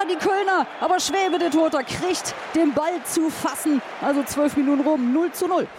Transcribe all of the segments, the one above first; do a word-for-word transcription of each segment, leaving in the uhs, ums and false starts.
die Kölner. Aber Schwäbe, der Torhüter, kriegt den Ball zu fassen. Also zwölf Minuten rum, null zu null.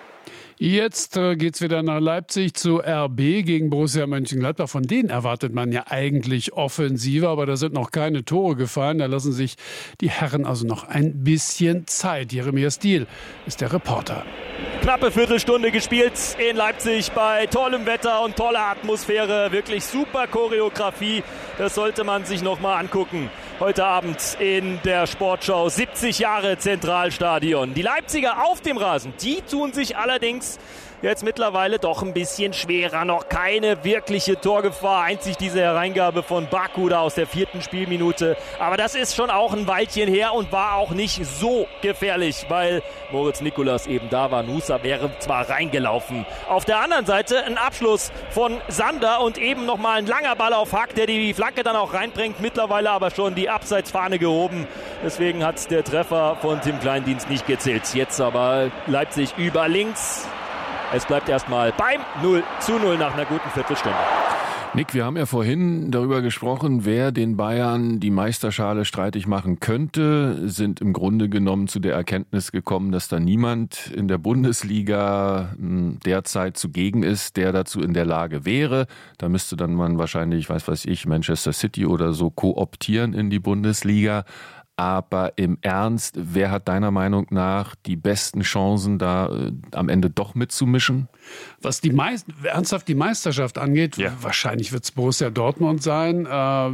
Jetzt äh, geht's wieder nach Leipzig zu R B gegen Borussia Mönchengladbach. Von denen erwartet man ja eigentlich Offensive, aber da sind noch keine Tore gefallen. Da lassen sich die Herren also noch ein bisschen Zeit. Jeremias Diehl ist der Reporter. Knappe Viertelstunde gespielt in Leipzig bei tollem Wetter und toller Atmosphäre. Wirklich super Choreografie. Das sollte man sich noch mal angucken. Heute Abend in der Sportschau. siebzig Jahre Zentralstadion. Die Leipziger auf dem Rasen, die tun sich allerdings jetzt mittlerweile doch ein bisschen schwerer. Noch keine wirkliche Torgefahr. Einzig diese Hereingabe von Baku da aus der vierten Spielminute. Aber das ist schon auch ein Weilchen her und war auch nicht so gefährlich, weil Moritz Nicolas eben da war. Nusa wäre zwar reingelaufen. Auf der anderen Seite ein Abschluss von Sander und eben nochmal ein langer Ball auf Hack, der die Flanke dann auch reinbringt. Mittlerweile aber schon die Abseitsfahne gehoben. Deswegen hat der Treffer von Tim Kleindienst nicht gezählt. Jetzt aber Leipzig über links. Es bleibt erstmal beim null zu null nach einer guten Viertelstunde. Nick, wir haben ja vorhin darüber gesprochen, wer den Bayern die Meisterschale streitig machen könnte, sind im Grunde genommen zu der Erkenntnis gekommen, dass da niemand in der Bundesliga derzeit zugegen ist, der dazu in der Lage wäre. Da müsste dann man wahrscheinlich, weiß weiß ich, Manchester City oder so kooptieren in die Bundesliga. Aber im Ernst, wer hat deiner Meinung nach die besten Chancen, da äh, am Ende doch mitzumischen? Was die Meist- ernsthaft die Meisterschaft angeht, ja. Wahrscheinlich wird es Borussia Dortmund sein. Äh,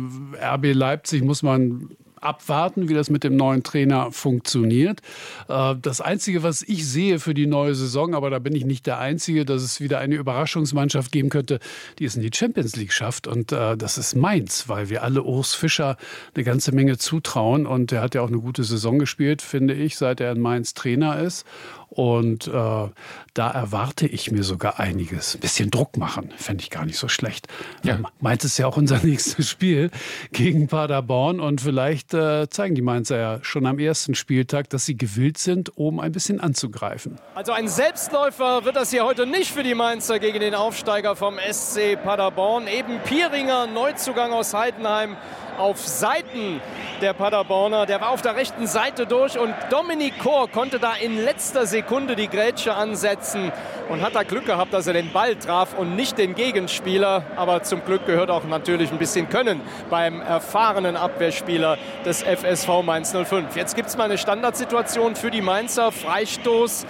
R B Leipzig muss man abwarten, wie das mit dem neuen Trainer funktioniert. Das Einzige, was ich sehe für die neue Saison, aber da bin ich nicht der Einzige, dass es wieder eine Überraschungsmannschaft geben könnte, die es in die Champions League schafft. Und das ist Mainz, weil wir alle Urs Fischer eine ganze Menge zutrauen. Und er hat ja auch eine gute Saison gespielt, finde ich, seit er in Mainz Trainer ist. Und äh, da erwarte ich mir sogar einiges. Ein bisschen Druck machen, fände ich gar nicht so schlecht. Ja. Mainz ist ja auch unser nächstes Spiel gegen Paderborn. Und vielleicht äh, zeigen die Mainzer ja schon am ersten Spieltag, dass sie gewillt sind, oben ein bisschen anzugreifen. Also ein Selbstläufer wird das hier heute nicht für die Mainzer gegen den Aufsteiger vom S C Paderborn. Eben Pieringer, Neuzugang aus Heidenheim, auf Seiten der Paderborner. Der war auf der rechten Seite durch und Dominik Kor konnte da in letzter Sekunde die Grätsche ansetzen und hat da Glück gehabt, dass er den Ball traf und nicht den Gegenspieler. Aber zum Glück gehört auch natürlich ein bisschen Können beim erfahrenen Abwehrspieler des F S V Mainz null fünf. Jetzt gibt es mal eine Standardsituation für die Mainzer. Freistoß.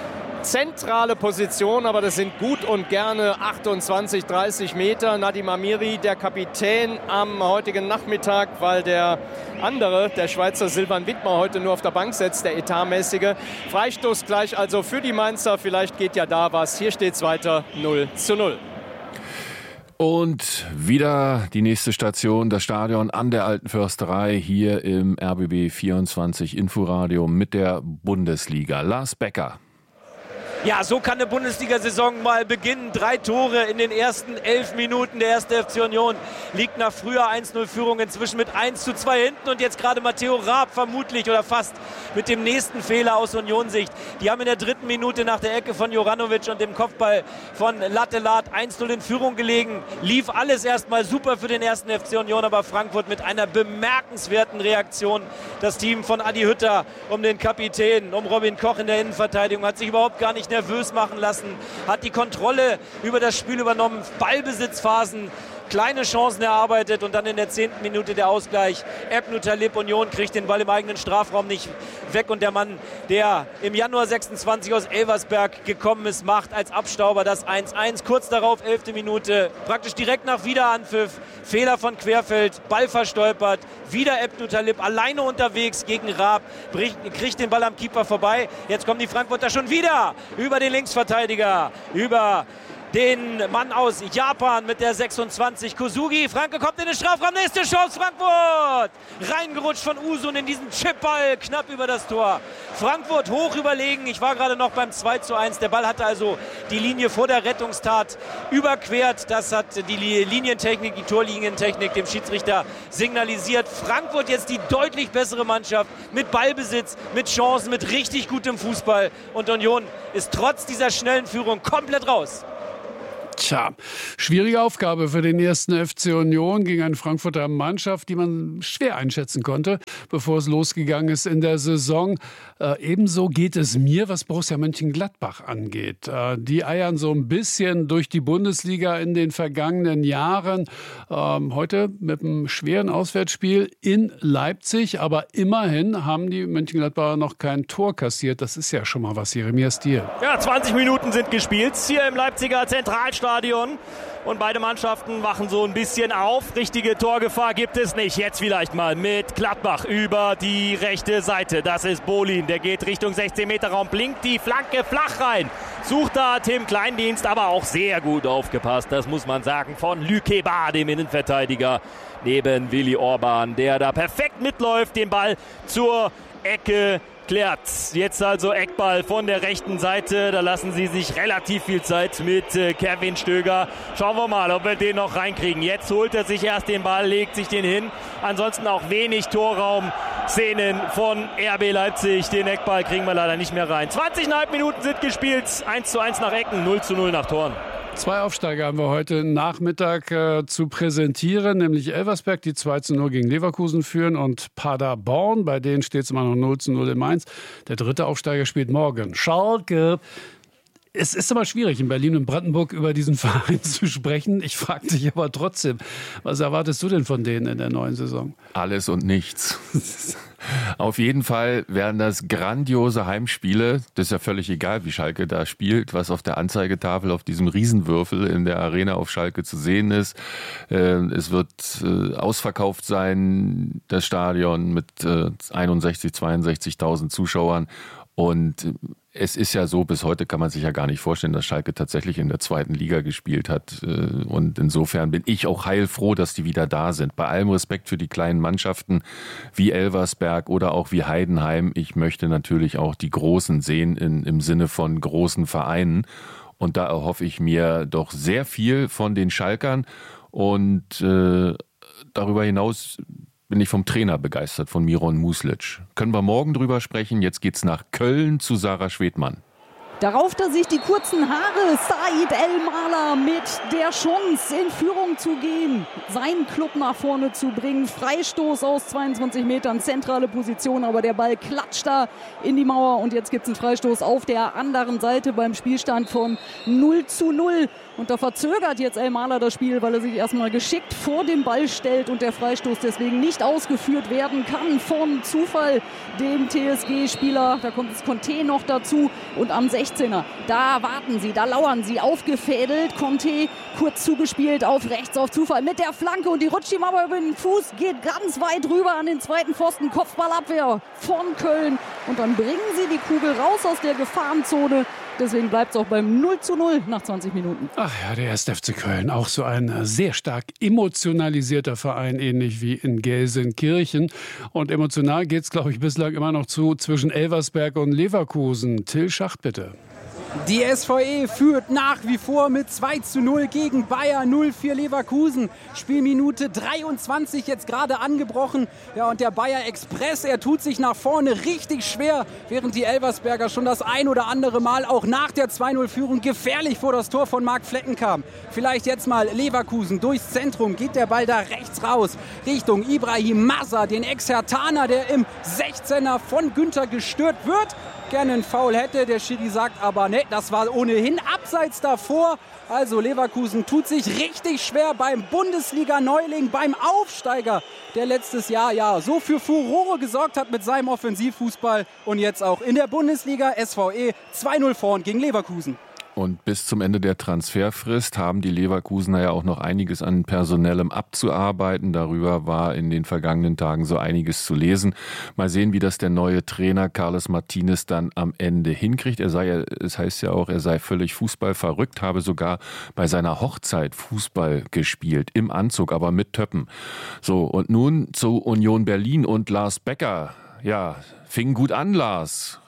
Zentrale Position, aber das sind gut und gerne achtundzwanzig, dreißig Meter. Nadim Amiri, der Kapitän am heutigen Nachmittag, weil der andere, der Schweizer Silvan Wittmer, heute nur auf der Bank sitzt, der etatmäßige. Freistoß gleich also für die Mainzer, vielleicht geht ja da was. Hier steht es weiter, null zu null. Und wieder die nächste Station, das Stadion an der Alten Försterei, hier im R B B vierundzwanzig Inforadio mit der Bundesliga. Lars Becker. Ja, so kann eine Bundesliga-Saison mal beginnen. Drei Tore in den ersten elf Minuten. Der erste F C Union liegt nach früher eins null Führung inzwischen mit eins zu zwei hinten. Und jetzt gerade Matteo Raab vermutlich oder fast mit dem nächsten Fehler aus Union-Sicht. Die haben in der dritten Minute nach der Ecke von Juranovic und dem Kopfball von Lattelat eins null in Führung gelegen. Lief alles erstmal super für den ersten F C Union, aber Frankfurt mit einer bemerkenswerten Reaktion. Das Team von Adi Hütter um den Kapitän, um Robin Koch in der Innenverteidigung hat sich überhaupt gar nicht nervös machen lassen, hat die Kontrolle über das Spiel übernommen, Ballbesitzphasen, kleine Chancen erarbeitet und dann in der zehnten Minute der Ausgleich. Ebnu Talib, Union kriegt den Ball im eigenen Strafraum nicht weg und der Mann, der im Januar sechsundzwanzig aus Elversberg gekommen ist, macht als Abstauber das eins eins. Kurz darauf, elfte Minute, praktisch direkt nach Wiederanpfiff, Fehler von Querfeld, Ball verstolpert, wieder Ebnu Talib alleine unterwegs gegen Raab, bricht, kriegt den Ball am Keeper vorbei. Jetzt kommen die Frankfurter schon wieder über den Linksverteidiger, über den Mann aus Japan mit der sechsundzwanzig, Kosugi. Franke kommt in den Strafraum, nächste Chance, Frankfurt! Reingerutscht von Usun in diesen Chipball, knapp über das Tor. Frankfurt hoch überlegen, ich war gerade noch beim zwei zu eins. Der Ball hatte also die Linie vor der Rettungstat überquert. Das hat die Linientechnik, die Torlinientechnik dem Schiedsrichter signalisiert. Frankfurt jetzt die deutlich bessere Mannschaft mit Ballbesitz, mit Chancen, mit richtig gutem Fußball. Und Union ist trotz dieser schnellen Führung komplett raus. Tja, schwierige Aufgabe für den ersten F C Union gegen eine Frankfurter Mannschaft, die man schwer einschätzen konnte, bevor es losgegangen ist in der Saison. Äh, ebenso geht es mir, was Borussia Mönchengladbach angeht. Äh, die eiern so ein bisschen durch die Bundesliga in den vergangenen Jahren. Ähm, heute mit einem schweren Auswärtsspiel in Leipzig, aber immerhin haben die Mönchengladbacher noch kein Tor kassiert. Das ist ja schon mal was, Jeremia Stiel. Ja, zwanzig Minuten sind gespielt hier im Leipziger Zentralstadion. Und beide Mannschaften wachen so ein bisschen auf. Richtige Torgefahr gibt es nicht. Jetzt vielleicht mal mit Gladbach über die rechte Seite. Das ist Bolin, der geht Richtung sechzehn Meter Raum, blinkt die Flanke flach rein. Sucht da Tim Kleindienst, aber auch sehr gut aufgepasst, das muss man sagen, von Lükeba, dem Innenverteidiger, neben Willi Orban, der da perfekt mitläuft, den Ball zur Ecke klärt. Jetzt also Eckball von der rechten Seite. Da lassen sie sich relativ viel Zeit mit äh, Kevin Stöger. Schauen wir mal, ob wir den noch reinkriegen. Jetzt holt er sich erst den Ball, legt sich den hin. Ansonsten auch wenig Torraum-Szenen von R B Leipzig. Den Eckball kriegen wir leider nicht mehr rein. zwanzig Komma fünf Minuten sind gespielt. eins zu eins nach Ecken, null zu null nach Toren. Zwei Aufsteiger haben wir heute Nachmittag äh, zu präsentieren, nämlich Elversberg, die zwei zu null gegen Leverkusen führen, und Paderborn, bei denen steht es immer noch null zu null in Mainz. Der dritte Aufsteiger spielt morgen. Schalke. Es ist aber schwierig, in Berlin und Brandenburg über diesen Verein zu sprechen. Ich frage dich aber trotzdem, was erwartest du denn von denen in der neuen Saison? Alles und nichts. Auf jeden Fall werden das grandiose Heimspiele. Das ist ja völlig egal, wie Schalke da spielt, was auf der Anzeigetafel auf diesem Riesenwürfel in der Arena auf Schalke zu sehen ist. Es wird ausverkauft sein, das Stadion mit einundsechzigtausend, zweiundsechzigtausend Zuschauern. Und es ist ja so, bis heute kann man sich ja gar nicht vorstellen, dass Schalke tatsächlich in der zweiten Liga gespielt hat. Und insofern bin ich auch heilfroh, dass die wieder da sind. Bei allem Respekt für die kleinen Mannschaften wie Elversberg oder auch wie Heidenheim. Ich möchte natürlich auch die Großen sehen in, im Sinne von großen Vereinen. Und da erhoffe ich mir doch sehr viel von den Schalkern. Und äh, darüber hinaus bin ich vom Trainer begeistert, von Miron Muslic. Können wir morgen drüber sprechen. Jetzt geht's nach Köln zu Sarah Schwedmann. Da rauft er sich die kurzen Haare, Said El-Maler, mit der Chance, in Führung zu gehen, seinen Club nach vorne zu bringen. Freistoß aus zweiundzwanzig Metern, zentrale Position, aber der Ball klatscht da in die Mauer. Und jetzt gibt es einen Freistoß auf der anderen Seite beim Spielstand von null zu null. Und da verzögert jetzt El-Maler das Spiel, weil er sich erstmal geschickt vor dem Ball stellt und der Freistoß deswegen nicht ausgeführt werden kann von Zufall dem T S G-Spieler. Da kommt das Conte noch dazu und am sechzehner, da warten sie, da lauern sie, aufgefädelt. Conte kurz zugespielt auf rechts auf Zufall mit der Flanke und die rutscht ihm aber über den Fuß, geht ganz weit rüber an den zweiten Pfosten, Kopfballabwehr von Köln und dann bringen sie die Kugel raus aus der Gefahrenzone. Deswegen bleibt es auch beim null zu null nach zwanzig Minuten. Ach ja, der erste F C Köln, auch so ein sehr stark emotionalisierter Verein, ähnlich wie in Gelsenkirchen. Und emotional geht es, glaube ich, bislang immer noch zu zwischen Elversberg und Leverkusen. Till Schacht, bitte. Die S V E führt nach wie vor mit zwei zu null gegen Bayer, null für Leverkusen. Spielminute dreiundzwanzig jetzt gerade angebrochen. Ja, und der Bayer Express, er tut sich nach vorne richtig schwer, während die Elversberger schon das ein oder andere Mal auch nach der zwei null Führung gefährlich vor das Tor von Marc Flecken kamen. Vielleicht jetzt mal Leverkusen durchs Zentrum, geht der Ball da rechts raus, Richtung Ibrahim Massa, den Ex-Herthaner, der im sechzehner von Günther gestört wird. Gerne einen Foul hätte, der Schiri sagt aber, ne, das war ohnehin abseits davor. Also Leverkusen tut sich richtig schwer beim Bundesliga-Neuling, beim Aufsteiger, der letztes Jahr ja so für Furore gesorgt hat mit seinem Offensivfußball. Und jetzt auch in der Bundesliga, S V E zwei null vorn gegen Leverkusen. Und bis zum Ende der Transferfrist haben die Leverkusener ja auch noch einiges an Personellem abzuarbeiten. Darüber war in den vergangenen Tagen so einiges zu lesen. Mal sehen, wie das der neue Trainer Carles Martinez dann am Ende hinkriegt. Er sei, es heißt ja auch, er sei völlig fußballverrückt, habe sogar bei seiner Hochzeit Fußball gespielt, im Anzug, aber mit Töppen. So, und nun zu Union Berlin und Lars Becker. Ja, fing gut an, Lars.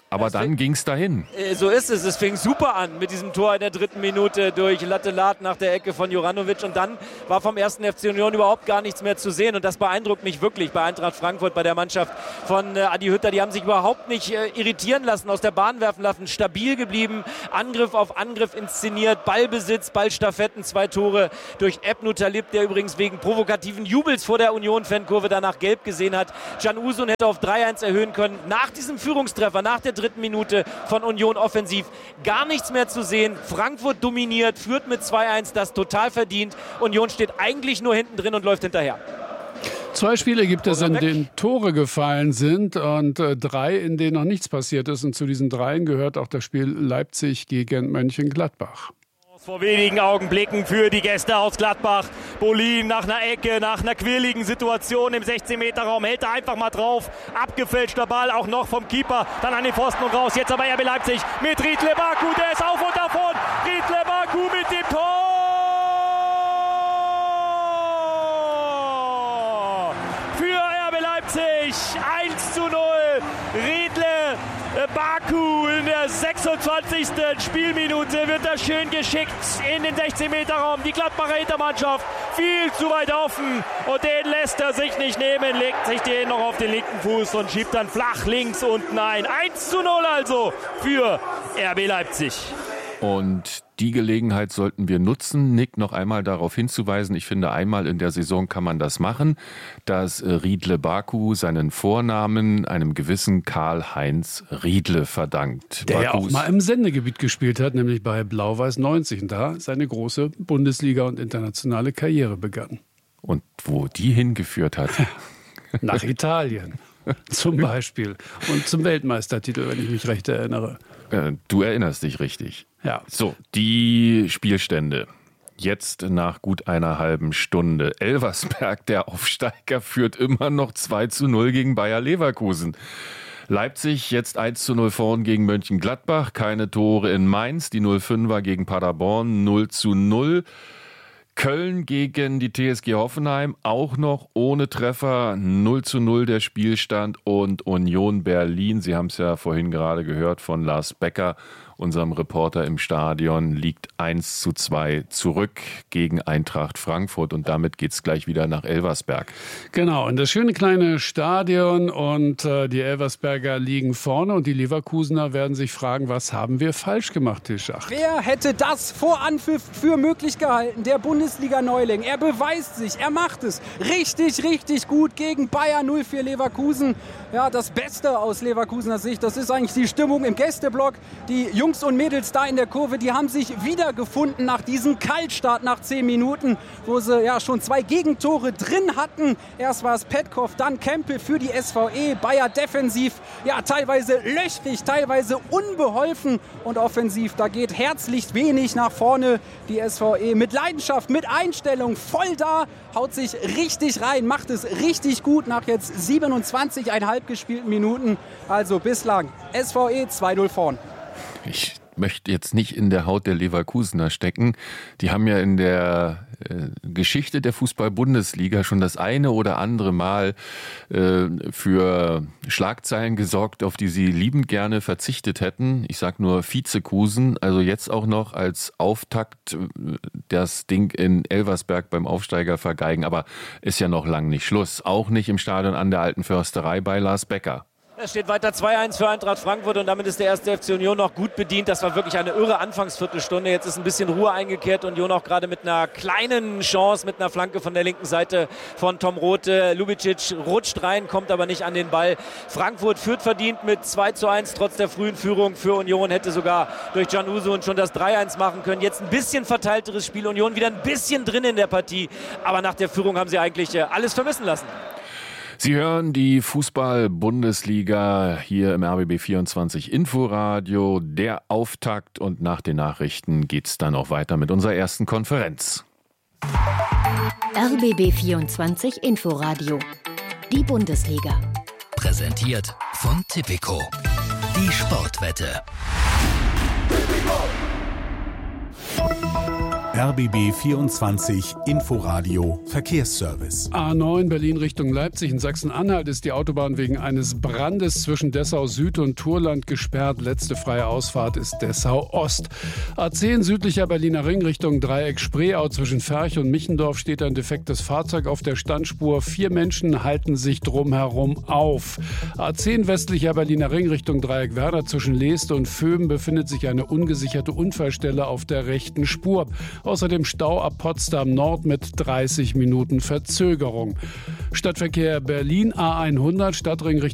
Aber das dann ging es dahin. So ist es. Es fing super an mit diesem Tor in der dritten Minute durch Lattelat nach der Ecke von Juranovic. Und dann war vom ersten F C Union überhaupt gar nichts mehr zu sehen. Und das beeindruckt mich wirklich bei Eintracht Frankfurt, bei der Mannschaft von äh, Adi Hütter. Die haben sich überhaupt nicht äh, irritieren lassen, aus der Bahn werfen lassen. Stabil geblieben, Angriff auf Angriff inszeniert, Ballbesitz, Ballstaffetten, zwei Tore durch Ebnu Talib, der übrigens wegen provokativen Jubels vor der Union-Fankurve danach gelb gesehen hat. Can Uzun hätte auf drei eins erhöhen können. Nach diesem Führungstreffer, nach der dritten Minute von Union offensiv, gar nichts mehr zu sehen. Frankfurt dominiert, führt mit zwei eins, das total verdient. Union steht eigentlich nur hinten drin und läuft hinterher. Zwei Spiele gibt es, in denen Tore gefallen sind und äh, drei, in denen noch nichts passiert ist. Und zu diesen dreien gehört auch das Spiel Leipzig gegen Mönchengladbach. Vor wenigen Augenblicken für die Gäste aus Gladbach. Bolin nach einer Ecke, nach einer quirligen Situation im sechzehn-Meter-Raum. Hält er einfach mal drauf. Abgefälschter Ball, auch noch vom Keeper. Dann an den Pfosten und raus. Jetzt aber R B Leipzig mit Riedle Baku. Der ist auf und davon. Riedle Baku mit dem Tor. Für R B Leipzig. eins zu null. Riedle Baku in der sechsundzwanzigsten Spielminute wird das schön geschickt in den sechzehn-Meter-Raum. Die Gladbacher Hintermannschaft viel zu weit offen und den lässt er sich nicht nehmen, legt sich den noch auf den linken Fuß und schiebt dann flach links unten ein. eins zu null also für R B Leipzig. Und die Gelegenheit sollten wir nutzen, Nick, noch einmal darauf hinzuweisen. Ich finde, einmal in der Saison kann man das machen, dass Riedle Baku seinen Vornamen einem gewissen Karl-Heinz Riedle verdankt. Der Bakus, ja auch mal im Sendegebiet gespielt hat, nämlich bei Blau-Weiß neunzig. Und da seine große Bundesliga- und internationale Karriere begann. Und wo die hingeführt hat? Nach Italien. Zum Beispiel. Und zum Weltmeistertitel, wenn ich mich recht erinnere. Du erinnerst dich richtig. Ja. So, die Spielstände. Jetzt nach gut einer halben Stunde. Elversberg, der Aufsteiger, führt immer noch zwei zu null gegen Bayer Leverkusen. Leipzig jetzt eins zu null vorn gegen Mönchengladbach. Keine Tore in Mainz. Die null fünfer gegen Paderborn null zu null. Köln gegen die T S G Hoffenheim, auch noch ohne Treffer, null zu null der Spielstand. Und Union Berlin, Sie haben es ja vorhin gerade gehört von Lars Becker, unserem Reporter im Stadion, liegt eins zu zwei zurück gegen Eintracht Frankfurt. Und damit geht es gleich wieder nach Elversberg. Genau, und das schöne kleine Stadion und äh, die Elversberger liegen vorne und die Leverkusener werden sich fragen, was haben wir falsch gemacht, Tischach? Wer hätte das vor Anpfiff für möglich gehalten? Der Bundesliga-Neuling. Er beweist sich, er macht es richtig, richtig gut gegen Bayer null vier Leverkusen. Ja, das Beste aus Leverkusener Sicht, das ist eigentlich die Stimmung im Gästeblock. Die Jungs und Mädels da in der Kurve, die haben sich wiedergefunden nach diesem Kaltstart nach zehn Minuten, wo sie ja schon zwei Gegentore drin hatten. Erst war es Petkov, dann Kempel für die S V E. Bayer defensiv, ja teilweise löchrig, teilweise unbeholfen und offensiv. Da geht herzlich wenig nach vorne. Die S V E mit Leidenschaft, mit Einstellung, voll da, haut sich richtig rein, macht es richtig gut nach jetzt siebenundzwanzig Komma fünf gespielten Minuten. Also bislang S V E zwei null vorn. Ich möchte jetzt nicht in der Haut der Leverkusener stecken. Die haben ja in der äh, Geschichte der Fußball-Bundesliga schon das eine oder andere Mal äh, für Schlagzeilen gesorgt, auf die sie liebend gerne verzichtet hätten. Ich sage nur Vizekusen, also jetzt auch noch als Auftakt äh, das Ding in Elversberg beim Aufsteiger vergeigen. Aber ist ja noch lang nicht Schluss. Auch nicht im Stadion an der Alten Försterei bei Lars Becker. Es steht weiter zwei eins für Eintracht Frankfurt und damit ist der erste F C Union noch gut bedient. Das war wirklich eine irre Anfangsviertelstunde. Jetzt ist ein bisschen Ruhe eingekehrt. Union auch gerade mit einer kleinen Chance, mit einer Flanke von der linken Seite von Tom Rothe. Lubicic rutscht rein, kommt aber nicht an den Ball. Frankfurt führt verdient mit zwei zu eins trotz der frühen Führung für Union. Hätte sogar durch Can Uzun schon das drei eins machen können. Jetzt ein bisschen verteilteres Spiel. Union wieder ein bisschen drin in der Partie. Aber nach der Führung haben sie eigentlich alles vermissen lassen. Sie hören die Fußball-Bundesliga hier im R B B vierundzwanzig Inforadio, der Auftakt, und nach den Nachrichten geht's dann auch weiter mit unserer ersten Konferenz. R B B vierundzwanzig Inforadio, die Bundesliga. Präsentiert von Tipico, die Sportwette. R B B vierundzwanzig Inforadio Verkehrsservice. A neun Berlin Richtung Leipzig. In Sachsen-Anhalt ist die Autobahn wegen eines Brandes zwischen Dessau Süd und Turland gesperrt. Letzte freie Ausfahrt ist Dessau Ost. A zehn südlicher Berliner Ring Richtung Dreieck Spreeau. Zwischen Ferch und Michendorf steht ein defektes Fahrzeug auf der Standspur. Vier Menschen halten sich drumherum auf. A zehn westlicher Berliner Ring Richtung Dreieck Werder. Zwischen Leeste und Vöben befindet sich eine ungesicherte Unfallstelle auf der rechten Spur. Außerdem Stau ab Potsdam Nord mit dreißig Minuten Verzögerung. Stadtverkehr Berlin A hundert Stadtring Richtung